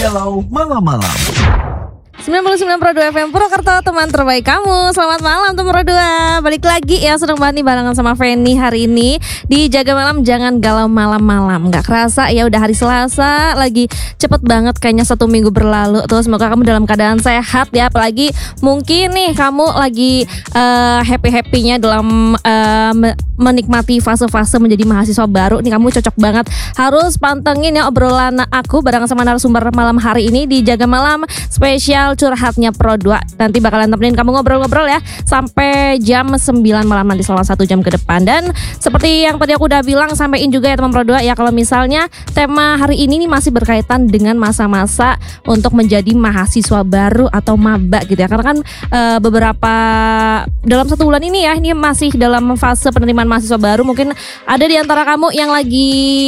Hello, malam-malam. 99,2 FM Purwokerto, teman terbaik kamu. Selamat malam teman Pro 2. Balik lagi ya, seneng banget nih barengan sama Feni hari ini di Jaga Malam Jangan Galau Malam-malam. Gak kerasa ya udah hari Selasa, lagi cepet banget kayaknya 1 minggu berlalu. Terus semoga kamu dalam keadaan sehat ya. Apalagi mungkin nih kamu lagi happy-happynya dalam menikmati fase-fase menjadi mahasiswa baru. Nih kamu cocok banget harus pantengin ya obrolan aku barengan sama narasumber malam hari ini di Jaga Malam spesial curhatnya Pro 2. Nanti bakalan temenin kamu ngobrol-ngobrol ya sampai jam 9 malam nanti selama 1 jam ke depan. Dan seperti yang tadi aku udah bilang, sampein juga ya teman Pro 2 ya, kalau misalnya tema hari ini nih masih berkaitan dengan masa-masa untuk menjadi mahasiswa baru atau maba gitu ya. Karena kan beberapa dalam 1 bulan ini ya, ini masih dalam fase penerimaan mahasiswa baru. Mungkin ada di antara kamu yang lagi